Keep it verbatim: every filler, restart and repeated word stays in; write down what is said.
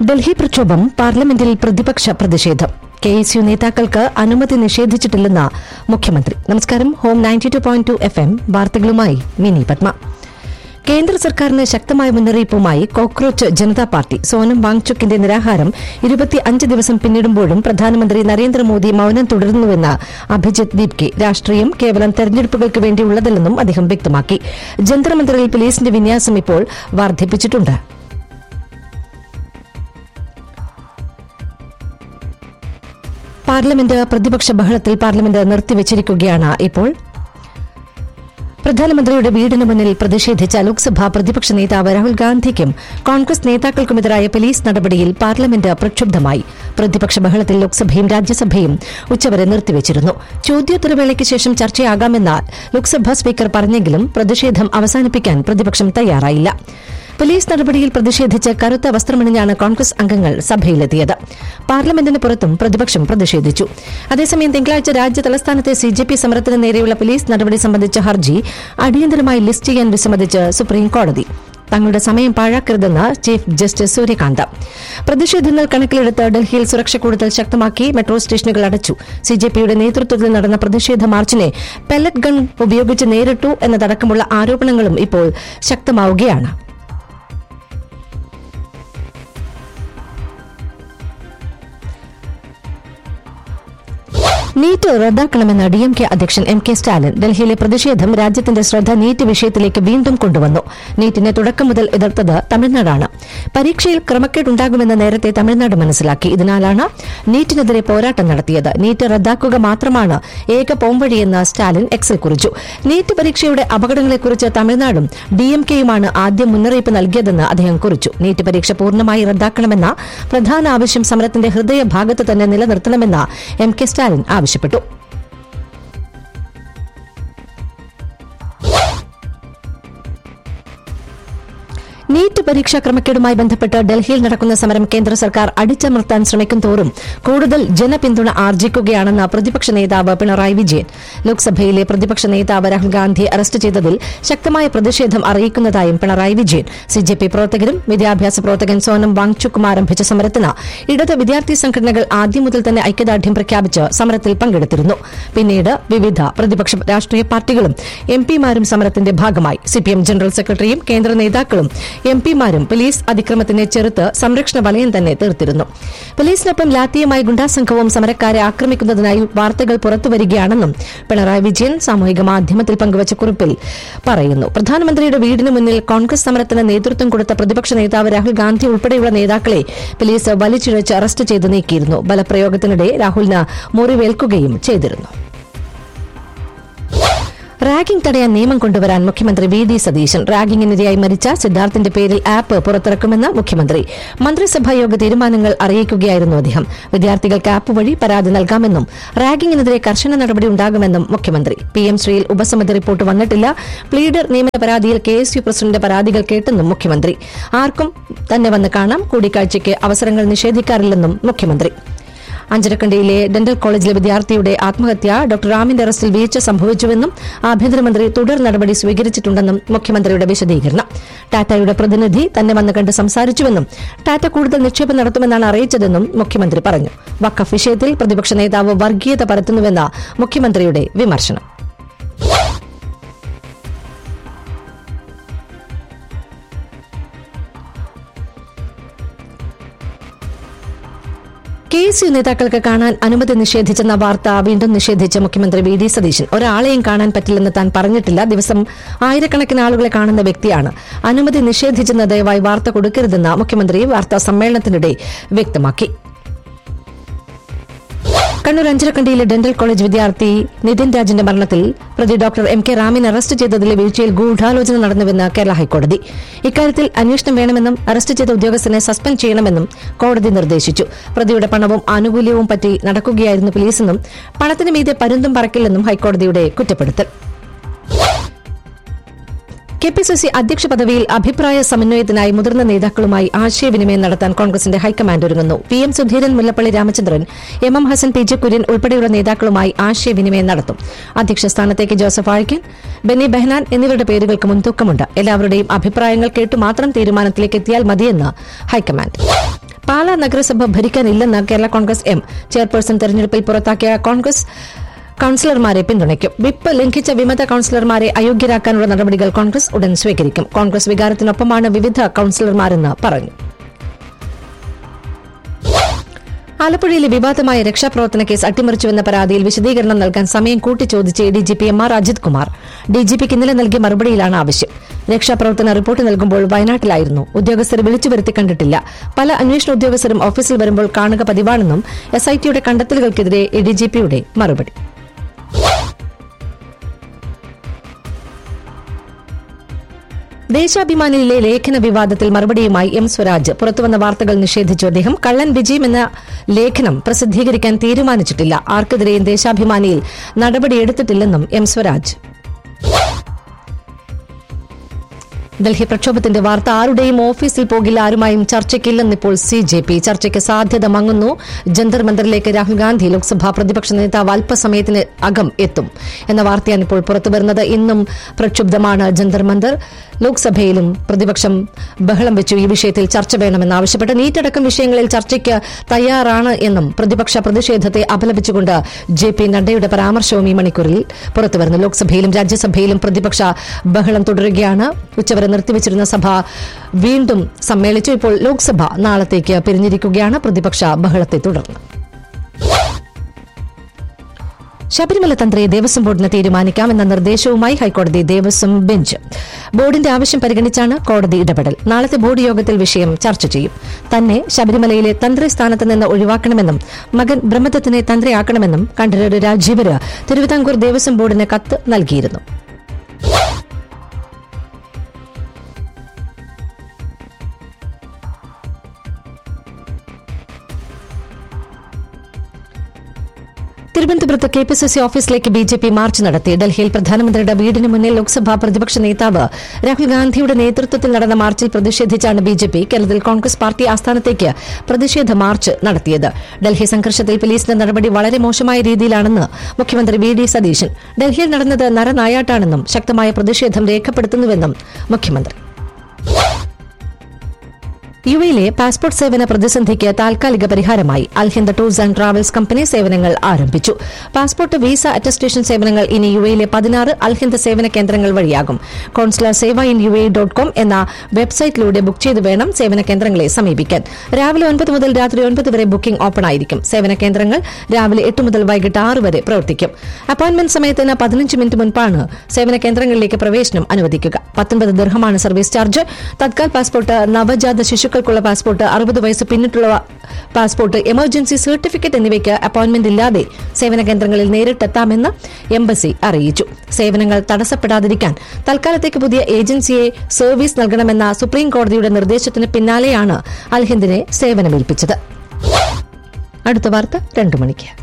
ഡൽഹി പ്രക്ഷോഭം പാർലമെന്റിൽ പ്രതിപക്ഷ പ്രതിഷേധം. കെ എസ് യു നേതാക്കൾക്ക് അനുമതി നിഷേധിച്ചിട്ടില്ലെന്ന് മുഖ്യമന്ത്രി. നമസ്കാരം. Home ninety two point two F M വാർത്തകളുമായി മിനി പത്മ. കേന്ദ്ര സർക്കാരിന് ശക്തമായ മുന്നറിയിപ്പുമായി കോക്രോച്ച് ജനതാ പാർട്ടി. സോനം വാങ്ചുക്കിന്റെ നിരാഹാരം ഇരുപത്തിയഞ്ച് ദിവസം പിന്നിടുമ്പോഴും പ്രധാനമന്ത്രി നരേന്ദ്രമോദി മൌനം തുടരുന്നുവെന്ന് അഭിജിത് ദീപ്കെ. രാഷ്ട്രീയം കേവലം തെരഞ്ഞെടുപ്പുകൾക്ക് വേണ്ടിയുള്ളതല്ലെന്നും അദ്ദേഹം വ്യക്തമാക്കി. ജന്തർ മന്ദിറിൽ പോലീസിന്റെ വിന്യാസം ഇപ്പോൾ വർദ്ധിപ്പിച്ചിട്ടുണ്ട്. പാർലമെന്റ് പ്രതിപക്ഷ ബഹളത്തിൽ പാർലമെന്റ് നിർത്തിവച്ചിരിക്കുകയാണ്. ഇപ്പോൾ പ്രധാനമന്ത്രിയുടെ വീടിന് മുന്നിൽ പ്രതിഷേധിച്ച ലോക്സഭാ പ്രതിപക്ഷ നേതാവ് രാഹുൽ ഗാന്ധിക്കും കോൺഗ്രസ് നേതാക്കൾക്കുമെതിരായ പോലീസ് നടപടിയിൽ പാർലമെന്റ് പ്രക്ഷുബ്ധമായി. പ്രതിപക്ഷ ബഹളത്തിൽ ലോക്സഭയും രാജ്യസഭയും ഉച്ചവരെ നിർത്തിവച്ചിരുന്നു. ചോദ്യോത്തരവേളയ്ക്ക് ശേഷം ചർച്ചയാകാമെന്ന് ലോക്സഭാ സ്പീക്കർ പറഞ്ഞെങ്കിലും പ്രതിഷേധം അവസാനിപ്പിക്കാൻ പ്രതിപക്ഷം തയ്യാറായില്ല. പോലീസ് നടപടിയിൽ പ്രതിഷേധിച്ച് കറുത്ത വസ്ത്രമണിഞ്ഞാണ് കോൺഗ്രസ് അംഗങ്ങൾ സഭയിലെത്തിയത്. പാർലമെന്റിന് പുറത്തും പ്രതിപക്ഷം പ്രതിഷേധിച്ചു. അതേസമയം തിങ്കളാഴ്ച രാജ്യ തലസ്ഥാനത്തെ സി ജെ പി സമരത്തിന് നേരെയുള്ള പോലീസ് നടപടി സംബന്ധിച്ച ഹർജി അടിയന്തരമായി ലിസ്റ്റ് ചെയ്യാൻ വിസമ്മതിച്ച് സുപ്രീംകോടതി. തങ്ങളുടെ സമയം പാഴാക്കരുതെന്ന് ചീഫ് ജസ്റ്റിസ് സൂര്യകാന്ത്. പ്രതിഷേധങ്ങൾ കണക്കിലെടുത്ത് ഡൽഹിയിൽ സുരക്ഷ കൂടുതൽ ശക്തമാക്കി. മെട്രോ സ്റ്റേഷനുകൾ അടച്ചു. സി ജെ പിയുടെ നേതൃത്വത്തിൽ നടന്ന പ്രതിഷേധ മാർച്ചിനെ പെല്ലറ്റ് ഗൺ ഉപയോഗിച്ച് നേരിട്ടു എന്നതടക്കമുള്ള ആരോപണങ്ങളും ഇപ്പോൾ ശക്തമാവുകയാണ്. നീറ്റ് റദ്ദാക്കണമെന്ന് ഡി എം കെ അധ്യക്ഷൻ എം കെ സ്റ്റാലിൻ. ഡൽഹിയിലെ പ്രതിഷേധം രാജ്യത്തിന്റെ ശ്രദ്ധ നീറ്റ് വിഷയത്തിലേക്ക് വീണ്ടും കൊണ്ടുവന്നു. നീറ്റിനെ തുടക്കം മുതൽ എതിർത്തത് തമിഴ്നാടാണ്. പരീക്ഷയിൽ ക്രമക്കേടുണ്ടാകുമെന്ന് നേരത്തെ തമിഴ്നാട് മനസ്സിലാക്കി. ഇതിനാലാണ് നീറ്റിനെതിരെ പോരാട്ടം നടത്തിയത്. നീറ്റ് റദ്ദാക്കുക മാത്രമാണ് ഏക പോംവഴിയെന്ന് സ്റ്റാലിൻ എക്സിൽ കുറിച്ചു. നീറ്റ് പരീക്ഷയുടെ അപകടങ്ങളെക്കുറിച്ച് തമിഴ്നാടും ഡി എം കെയുമാണ് ആദ്യം മുന്നറിയിപ്പ് നൽകിയതെന്ന് അദ്ദേഹം കുറിച്ചു. നീറ്റ് പരീക്ഷ പൂർണ്ണമായി റദ്ദാക്കണമെന്ന പ്രധാന ആവശ്യം സമരത്തിന്റെ ഹൃദയഭാഗത്ത് തന്നെ നിലനിർത്തണമെന്ന് എം കെ സ്റ്റാലിൻ ആവശ്യപ്പെട്ടു. നീറ്റ് പരീക്ഷാ ക്രമക്കേടുമായി ബന്ധപ്പെട്ട് ഡൽഹിയിൽ നടക്കുന്ന സമരം കേന്ദ്ര സർക്കാർ അടിച്ചമർത്താൻ ശ്രമിക്കും തോറും കൂടുതൽ ജനപിന്തുണ ആർജിക്കുകയാണെന്ന് പ്രതിപക്ഷ നേതാവ് പിണറായി വിജയൻ. ലോക്സഭയിലെ പ്രതിപക്ഷ നേതാവ് രാഹുൽ ഗാന്ധിയെ അറസ്റ്റ് ചെയ്തതിൽ ശക്തമായ പ്രതിഷേധം അറിയിക്കുന്നതായും Pinarayi Vijayan. C J P പ്രവർത്തകരും വിദ്യാഭ്യാസ പ്രവർത്തകൻ സോനം വാങ്ചുക്കും ആരംഭിച്ച സമരത്തിന് ഇടത് വിദ്യാർത്ഥി സംഘടനകൾ ആദ്യം മുതൽ തന്നെ ഐക്യദാർഢ്യം പ്രഖ്യാപിച്ച് സമരത്തിൽ പങ്കെടുത്തിരുന്നു. പിന്നീട് വിവിധ പ്രതിപക്ഷ രാഷ്ട്രീയ പാർട്ടികളും എം പിമാരും സമരത്തിന്റെ ഭാഗമായി. സിപിഎം ജനറൽ സെക്രട്ടറിയും കേന്ദ്ര നേതാക്കളും എം പിമാരും പോലീസ് അതിക്രമത്തിനെ ചെറുത്ത് സംരക്ഷണ വലയം തന്നെ തീർത്തിരുന്നു. പോലീസിനൊപ്പം ലാത്തിയുമായി ഗുണ്ടാസംഘവും സമരക്കാരെ ആക്രമിക്കുന്നതിനായി വാർത്തകൾ പുറത്തുവരികയാണെന്നും പിണറായി വിജയൻ സാമൂഹിക മാധ്യമത്തിൽ പങ്കുവച്ച കുറിപ്പിൽ പറയുന്നു. പ്രധാനമന്ത്രിയുടെ വീടിന് മുന്നിൽ കോൺഗ്രസ് സമരത്തിന് നേതൃത്വം കൊടുത്ത പ്രതിപക്ഷ നേതാവ് രാഹുൽ ഗാന്ധി ഉൾപ്പെടെയുള്ള നേതാക്കളെ പോലീസ് വലിച്ചിഴച്ച് അറസ്റ്റ് ചെയ്ത് നീക്കിയിരുന്നു. ബലപ്രയോഗത്തിനിടെ രാഹുലിന് മുറിവേൽക്കുകയും ചെയ്തിരുന്നു. റാഗിംഗ് തടയാൻ നിയമം കൊണ്ടുവരാൻ മുഖ്യമന്ത്രി വി ഡി സതീശൻ. റാഗിംഗിനിരയായി മരിച്ച സിദ്ധാർത്ഥിന്റെ പേരിൽ ആപ്പ് പുറത്തിറക്കുമെന്ന് മുഖ്യമന്ത്രി. മന്ത്രിസഭാ യോഗ തീരുമാനങ്ങൾ അറിയിക്കുകയായിരുന്നു അദ്ദേഹം. വിദ്യാർത്ഥികൾക്ക് ആപ്പ് വഴി പരാതി നൽകാമെന്നും റാഗിംഗിനെതിരെ കർശന നടപടി ഉണ്ടാകുമെന്നും മുഖ്യമന്ത്രി. പി എം ശ്രീയിൽ ഉപസമിതി റിപ്പോർട്ട് വന്നിട്ടില്ല. പ്ലീഡർ നിയമന പരാതിയിൽ കെ എസ് യു പ്രസിഡന്റ് പരാതികൾ കേട്ടെന്നും മുഖ്യമന്ത്രി. ആർക്കും തന്നെ വന്ന് കാണാം. കൂടിക്കാഴ്ചയ്ക്ക് അവസരങ്ങൾ നിഷേധിക്കാറില്ലെന്നും മുഖ്യമന്ത്രി. അഞ്ചരക്കണ്ടിയിലെ ഡെന്റൽ കോളേജിലെ വിദ്യാർത്ഥിയുടെ ആത്മഹത്യ ഡോക്ടർ റാമിന്റെ അറസ്റ്റിൽ വീഴ്ച സംഭവിച്ചുവെന്നും ആഭ്യന്തരമന്ത്രി തുടർ നടപടി സ്വീകരിച്ചിട്ടുണ്ടെന്നും മുഖ്യമന്ത്രിയുടെ വിശദീകരണം. ടാറ്റയുടെ പ്രതിനിധി തന്നെ വന്ന് കണ്ട് സംസാരിച്ചുവെന്നും ടാറ്റ കൂടുതൽ നിക്ഷേപം നടത്തുമെന്നാണ് അറിയിച്ചതെന്നും മുഖ്യമന്ത്രി പറഞ്ഞു. വഖഫ് വിഷയത്തിൽ പ്രതിപക്ഷ നേതാവ് വർഗീയത പരത്തുന്നുവെന്ന മുഖ്യമന്ത്രിയുടെ വിമർശനം. കെ എസ് യു നേതാക്കൾക്ക് കാണാൻ അനുമതി നിഷേധിച്ചെന്ന വാർത്ത വീണ്ടും നിഷേധിച്ച മുഖ്യമന്ത്രി വി ഡി സതീശൻ. ഒരാളെയും കാണാൻ പറ്റില്ലെന്ന് താൻ പറഞ്ഞിട്ടില്ല. ദിവസം ആയിരക്കണക്കിന് ആളുകളെ കാണുന്ന വ്യക്തിയാണ്. അനുമതി നിഷേധിച്ചെന്ന് ദയവായി വാർത്ത കൊടുക്കരുതെന്ന് മുഖ്യമന്ത്രി വാർത്താ സമ്മേളനത്തിനിടെ വ്യക്തമാക്കി. കണ്ണൂർ അഞ്ചരക്കണ്ടിയിലെ ഡെന്റൽ കോളേജ് വിദ്യാർത്ഥി നിതിൻ രാജിന്റെ മരണത്തിൽ പ്രതി ഡോക്ടർ എം കെ റാമിനെ അറസ്റ്റ് ചെയ്തതിലെ വീഴ്ചയിൽ ഗൂഢാലോചന നടന്നുവെന്ന് കേരള ഹൈക്കോടതി. ഇക്കാര്യത്തിൽ അന്വേഷണം വേണമെന്നും അറസ്റ്റ് ചെയ്ത ഉദ്യോഗസ്ഥനെ സസ്പെൻഡ് ചെയ്യണമെന്നും കോടതി നിർദ്ദേശിച്ചു. പ്രതിയുടെ പണവും ആനുകൂല്യവും പറ്റി നടക്കുകയായിരുന്നു പോലീസെന്നും പണത്തിന് മീതെ പരുന്തും പറക്കില്ലെന്നും ഹൈക്കോടതിയുടെ കുറ്റപ്പെടുത്തൽ. കെ പി സി സി അധ്യക്ഷ പദവിയിൽ അഭിപ്രായ സമന്വയത്തിനായി മുതിർന്ന നേതാക്കളുമായി ആശയവിനിമയം നടത്താൻ കോൺഗ്രസിന്റെ ഹൈക്കമാൻഡ് ഒരുങ്ങുന്നു. P M Sudheeran, Mullappally Ramachandran, M M Hasan, P J Kurian ഉൾപ്പെടെയുള്ള നേതാക്കളുമായി ആശയവിനിമയം നടത്തും. അധ്യക്ഷ സ്ഥാനത്തേക്ക് ജോസഫ് ആഴ്ക്കൻ, ബെന്നി ബെഹനാൻ എന്നിവരുടെ പേരുകൾക്ക് മുൻതൂക്കമുണ്ട്. എല്ലാവരുടെയും അഭിപ്രായങ്ങൾ കേട്ടു മാത്രം തീരുമാനത്തിലേക്ക് എത്തിയാൽ മതിയെന്ന് ഹൈക്കമാൻഡ്. പാലാ നഗരസഭ ഭരിക്കാനില്ലെന്ന് കേരള കോൺഗ്രസ് എം ചെയർപേഴ്സൺ തെരഞ്ഞെടുപ്പിൽ പുറത്താക്കിയ കോൺഗ്രസ് കൌൺസിലർമാരെ പിന്തുണയ്ക്കും. വിപ്പ് ലംഘിച്ച വിമത കൌൺസിലർമാരെ അയോഗ്യരാക്കാനുള്ള നടപടികൾ കോൺഗ്രസ് ഉടൻ സ്വീകരിക്കും. കോൺഗ്രസ് വികാരത്തിനൊപ്പമാണ് വിവിധ കൌൺസിലർമാരെന്ന് പറഞ്ഞു. ആലപ്പുഴയിലെ വിവാദമായ രക്ഷാപ്രവർത്തന കേസ് അട്ടിമറിച്ചുവെന്ന പരാതിയിൽ വിശദീകരണം നൽകാൻ സമയം കൂട്ടിച്ചോദിച്ച് DGP M R Ajith Kumar. ഡിജിപിക്ക് ഇന്നലെ നൽകിയ മറുപടിയിലാണ് ആവശ്യം. രക്ഷാപ്രവർത്തന റിപ്പോർട്ട് നൽകുമ്പോൾ വയനാട്ടിലായിരുന്നു. ഉദ്യോഗസ്ഥരെ വിളിച്ചുവരുത്തി കണ്ടിട്ടില്ല. പല അന്വേഷണ ഉദ്യോഗസ്ഥരും ഓഫീസിൽ വരുമ്പോൾ കാണുക പതിവാണെന്നും എസ്ഐടിയുടെ കണ്ടെത്തലുകൾക്കെതിരെ ഡിജിപിയുടെ മറുപടി. ദേശാഭിമാനിയിലെ ലേഖന വിവാദത്തിൽ മറുപടിയുമായി എം സ്വരാജ്. പുറത്തുവന്ന വാർത്തകൾ നിഷേധിച്ചു അദ്ദേഹം. കള്ളൻ വിജയം എന്ന ലേഖനം പ്രസിദ്ധീകരിക്കാൻ തീരുമാനിച്ചിട്ടില്ല. ആർക്കെതിരെയും ദേശാഭിമാനിയിൽ നടപടിയെടുത്തിട്ടില്ലെന്നും എം സ്വരാജ്. ഡൽഹി പ്രക്ഷോഭത്തിന്റെ വാർത്ത ആരുടെയും ഓഫീസിൽ പോകില്ല, ആരുമായും ചർച്ചയ്ക്കില്ലെന്നിപ്പോൾ സി ജെ പി. ചർച്ചയ്ക്ക് സാധ്യത മങ്ങുന്നു. ജന്തർ മന്ദറിലേക്ക് രാഹുൽ ഗാന്ധി ലോക്സഭാ പ്രതിപക്ഷ നേതാവ് അല്പസമയത്തിന് അകം എത്തും എന്ന വാർത്തയാണ് ഇപ്പോൾ പുറത്തുവരുന്നത്. ഇന്നും പ്രക്ഷുബ്ധമാണ് ജന്തർ മന്ദർ. ലോക്സഭയിലും പ്രതിപക്ഷം ബഹളം വെച്ചു. ഈ വിഷയത്തിൽ ചർച്ച വേണമെന്നാവശ്യപ്പെട്ട് നീറ്റടക്കം വിഷയങ്ങളിൽ ചർച്ചയ്ക്ക് തയ്യാറാണ് എന്നും പ്രതിപക്ഷ പ്രതിഷേധത്തെ അപലപിച്ചുകൊണ്ട് ജെ പി നഡ്ഡയുടെ പരാമർശവും ഈ മണിക്കൂറിൽ പുറത്തുവരുന്നു. ലോക്സഭയിലും രാജ്യസഭയിലും പ്രതിപക്ഷ ബഹളം തുടരുകയാണ്. ഉച്ചവരെ നിർത്തിവച്ചിരുന്ന സഭ വീണ്ടും സമ്മേളിച്ചു. ഇപ്പോൾ ലോക്സഭ നാളത്തേക്ക് പിരിഞ്ഞിരിക്കുകയാണ് പ്രതിപക്ഷ ബഹളത്തെ തുടർന്ന്. ശബരിമല തന്ത്രിയെ ദേവസ്വം ബോർഡിന് തീരുമാനിക്കാമെന്ന നിർദ്ദേശവുമായി ഹൈക്കോടതി ദേവസ്വം ബെഞ്ച്. ബോർഡിന്റെ ആവശ്യം പരിഗണിച്ചാണ് കോടതി ഇടപെടൽ. നാളത്തെ ബോർഡ് യോഗത്തിൽ വിഷയം ചർച്ച ചെയ്യും. തന്നെ ശബരിമലയിലെ തന്ത്രി സ്ഥാനത്ത് നിന്ന് ഒഴിവാക്കണമെന്നും മകൻ ബ്രഹ്മദത്തിനെ തന്ത്രിയാക്കണമെന്നും കണ്ഠരര് രാജീവര് തിരുവിതാംകൂർ ദേവസ്വം ബോർഡിന് കത്ത് നൽകിയിരുന്നു. തിരുവനന്തപുരത്ത് കെ പി സി സി ഓഫീസിലേക്ക് ബി ജെ പി മാർച്ച് നടത്തി. ഡൽഹിയിൽ പ്രധാനമന്ത്രിയുടെ വീടിന് മുന്നിൽ ലോക്സഭാ പ്രതിപക്ഷ നേതാവ് രാഹുൽ ഗാന്ധിയുടെ നേതൃത്വത്തിൽ നടന്ന മാർച്ചിൽ പ്രതിഷേധിച്ചാണ് ബി ജെ പി കേരളത്തിൽ കോൺഗ്രസ് പാർട്ടി ആസ്ഥാനത്തേക്ക് പ്രതിഷേധ മാർച്ച് നടത്തിയത്. ഡൽഹി സംഘർഷത്തിൽ പോലീസിന്റെ നടപടി വളരെ മോശമായ രീതിയിലാണെന്ന് മുഖ്യമന്ത്രി വി ഡി സതീശൻ. ഡൽഹിയിൽ നടന്നത് നരനായാട്ടാണെന്നും ശക്തമായ പ്രതിഷേധം രേഖപ്പെടുത്തുന്നുവെന്നും മുഖ്യമന്ത്രി. യുഎയിലെ പാസ്പോർട്ട് സേവന പ്രതിസന്ധിക്ക് താൽക്കാലിക പരിഹാരമായി Alhind tours and travels company സേവനങ്ങൾ ആരംഭിച്ചു. പാസ്പോർട്ട് വിസ അറ്റസ്റ്റേഷൻ സേവനങ്ങൾ ഇനി യുഎയിലെ പതിനാറ് അൽഹിന്ദ് സേവന കേന്ദ്രങ്ങൾ വഴിയാകും. Consular Sewa in U A dot com എന്ന വെബ്സൈറ്റിലൂടെ ബുക്ക് ചെയ്ത് വേണം സേവന കേന്ദ്രങ്ങളെ സമീപിക്കാൻ. രാവിലെ ഒൻപത് മുതൽ രാത്രി ഒൻപത് വരെ ബുക്കിംഗ് ഓപ്പൺ ആയിരിക്കും. സേവന കേന്ദ്രങ്ങൾ രാവിലെ എട്ട് മുതൽ വൈകിട്ട് ആറ് വരെ പ്രവർത്തിക്കും. അപ്പോയിന്റ്മെന്റ് സമയത്തിന് പതിനഞ്ച് മിനിറ്റ് മുൻപാണ് സേവന കേന്ദ്രങ്ങളിലേക്ക് പ്രവേശനം അനുവദിക്കുക. പത്തൊൻപത് ദിർഹമാണ് സർവീസ് ചാർജ്. തത്കാൽ പാസ്പോർട്ട്, നവജാത ശിശു ക്കുള്ള പാസ്പോർട്ട്, അറുപത് വയസ്സ് പിന്നിട്ടുള്ള പാസ്പോർട്ട്, എമർജൻസി സർട്ടിഫിക്കറ്റ് എന്നിവയ്ക്ക് അപ്പോയിന്റ്മെന്റ് ഇല്ലാതെ സേവന കേന്ദ്രങ്ങളിൽ നേരിട്ടെത്താമെന്ന് എംബസി അറിയിച്ചു. സേവനങ്ങൾ തടസ്സപ്പെടാതിരിക്കാൻ തൽക്കാലത്തേക്ക് പുതിയ ഏജൻസിയെ സർവീസ് നൽകണമെന്ന സുപ്രീം കോടതിയുടെ നിർദ്ദേശത്തിന് പിന്നാലെയാണ് അൽഹിന്ദിനെ സേവനമേൽപ്പിച്ചത്. അടുത്ത വാർത്ത രണ്ടു മണിക്ക്.